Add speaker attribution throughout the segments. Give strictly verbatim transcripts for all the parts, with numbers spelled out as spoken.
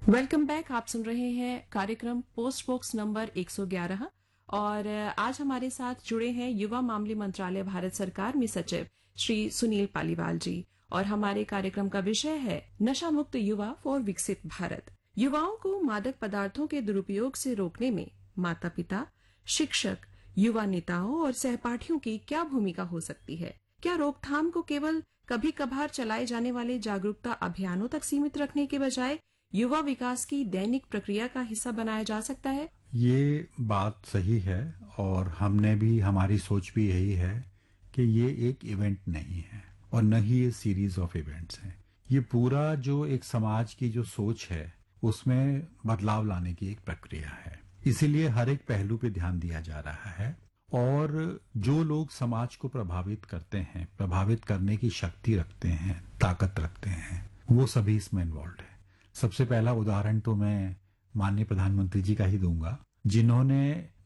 Speaker 1: Welcome back. आप सुन रहे हैं कार्यक्रम पोस्ट बॉक्स नंबर एक सौ ग्यारह और आज हमारे साथ जुड़े हैं युवा मामले मंत्रालय भारत सरकार में सचिव श्री सुनील पालीवाल जी और हमारे कार्यक्रम का विषय है नशा मुक्त युवा फॉर विकसित भारत। युवाओं को मादक पदार्थों के दुरुपयोग से रोकने में माता पिता, शिक्षक, युवा नेताओं और सहपाठियों की क्या भूमिका हो सकती है? क्या रोकथाम को केवल कभी कभार चलाए जाने वाले जागरूकता अभियानों तक सीमित रखने के बजाय युवा विकास की दैनिक प्रक्रिया का हिस्सा बनाया जा सकता है?
Speaker 2: ये बात सही है और हमने भी हमारी सोच भी यही है कि ये एक इवेंट नहीं है और न ही ये सीरीज ऑफ इवेंट्स हैं। ये पूरा जो एक समाज की जो सोच है उसमें बदलाव लाने की एक प्रक्रिया है। इसीलिए हर एक पहलू पे ध्यान दिया जा रहा है और जो लोग समाज को प्रभावित करते हैं, प्रभावित करने की शक्ति रखते हैं, ताकत रखते हैं, वो सभी इसमें इन्वॉल्व है। सबसे पहला उदाहरण तो मैं माननीय प्रधानमंत्री जी का ही दूंगा, जिन्होंने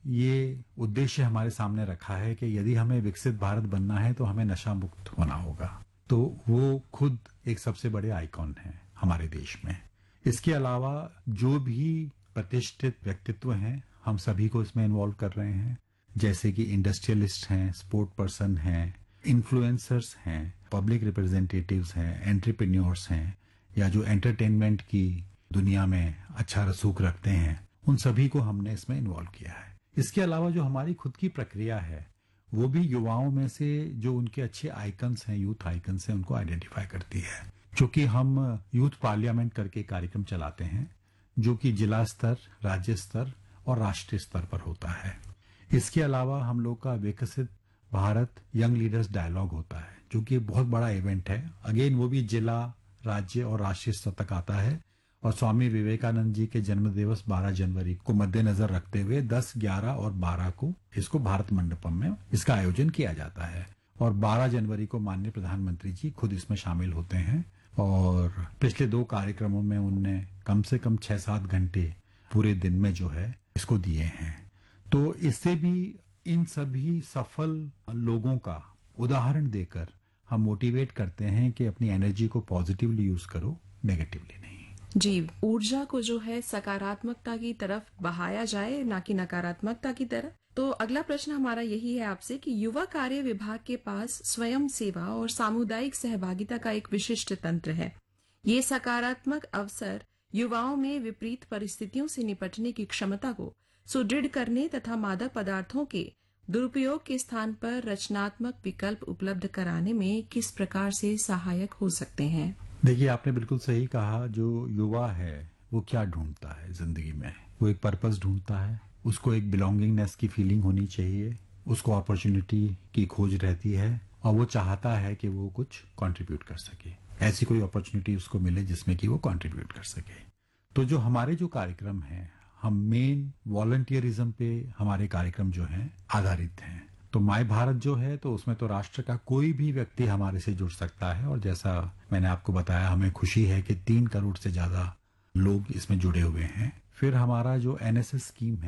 Speaker 2: ये उद्देश्य हमारे सामने रखा है कि यदि हमें विकसित भारत बनना है तो हमें नशा मुक्त होना होगा। तो वो खुद एक सबसे बड़े आइकॉन हैं हमारे देश में। इसके अलावा जो भी प्रतिष्ठित व्यक्तित्व हैं, हम सभी को इसमें इन्वॉल्व कर रहे हैं, जैसे कि इंडस्ट्रियलिस्ट हैं, स्पोर्ट पर्सन हैं, इन्फ्लुएंसर्स हैं, पब्लिक रिप्रेजेंटेटिव्स हैं, एंटरप्रेन्योर्स हैं, या जो एंटरटेनमेंट की दुनिया में अच्छा रसूख रखते हैं, उन सभी को हमने इसमें इन्वॉल्व किया है। इसके अलावा जो हमारी खुद की प्रक्रिया है वो भी युवाओं में से जो उनके अच्छे आइकन्स हैं, यूथ आइकन्स हैं, उनको आइडेंटिफाई करती है। चूंकि हम यूथ पार्लियामेंट करके कार्यक्रम चलाते हैं जो कि जिला स्तर, राज्य स्तर और राष्ट्रीय स्तर पर होता है। इसके अलावा हम लोग का विकसित भारत यंग लीडर्स डायलॉग होता है जो कि बहुत बड़ा इवेंट है। अगेन वो भी जिला, राज्य और राष्ट्रीय स्तर तक आता है और स्वामी विवेकानंद जी के जन्म दिवस बारह जनवरी को मद्देनजर रखते हुए दस, ग्यारह और बारह को इसको भारत मंडपम में इसका आयोजन किया जाता है और बारह जनवरी को माननीय प्रधानमंत्री जी खुद इसमें शामिल होते हैं और पिछले दो कार्यक्रमों में उनने कम से कम छह सात घंटे पूरे दिन में जो है इसको दिए हैं। तो इससे भी इन सभी सफल लोगों का उदाहरण देकर हम मोटिवेट करते हैं कि अपनी एनर्जी को पॉजिटिवली यूज करो, नेगेटिवली नहीं।
Speaker 1: जी, ऊर्जा को जो है सकारात्मकता की तरफ बहाया जाए, ना कि नकारात्मकता की तरफ। तो अगला प्रश्न हमारा यही है आपसे कि युवा कार्य विभाग के पास स्वयं सेवा और सामुदायिक सहभागिता का एक विशिष्ट तंत्र है। ये सकारात्मक अवसर युवाओं में विपरीत परिस्थितियों से निपटने की क्षमता को सुदृढ़ करने तथा मादक पदार्थों के दुरुपयोग के स्थान पर रचनात्मक विकल्प उपलब्ध कराने में किस प्रकार से सहायक हो सकते हैं?
Speaker 2: देखिए, आपने बिल्कुल सही कहा। जो युवा है वो क्या ढूंढता है जिंदगी में? वो एक पर्पस ढूंढता है, उसको एक बिलोंगिंगनेस की फीलिंग होनी चाहिए, उसको अपॉर्चुनिटी की खोज रहती है और वो चाहता है कि वो कुछ कंट्रीब्यूट कर सके, ऐसी कोई अपॉर्चुनिटी उसको मिले जिसमें कि वो कंट्रीब्यूट कर सके। तो जो हमारे जो कार्यक्रम हैं, हम मेन वॉलंटियरिज्म पे हमारे कार्यक्रम जो हैं आधारित हैं। तो माय भारत जो है तो उसमें तो राष्ट्र का कोई भी व्यक्ति हमारे से जुड़ सकता है और जैसा मैंने आपको बताया, हमें खुशी है कि तीन करोड़ से ज्यादा लोग इसमें जुड़े हुए हैं। फिर हमारा जो एनएसएस स्कीम है